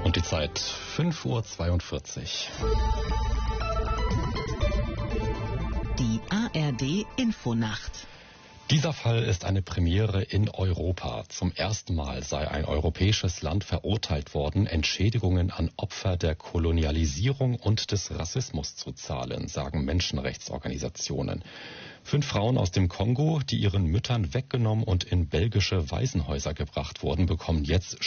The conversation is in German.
Und die Zeit 5:42 Uhr. Die ARD Infonacht. Dieser Fall ist eine Premiere in Europa. Zum ersten Mal sei ein europäisches Land verurteilt worden, Entschädigungen an Opfer der Kolonialisierung und des Rassismus zu zahlen, sagen Menschenrechtsorganisationen. 5 Frauen aus dem Kongo, die ihren Müttern weggenommen und in belgische Waisenhäuser gebracht wurden, bekommen jetzt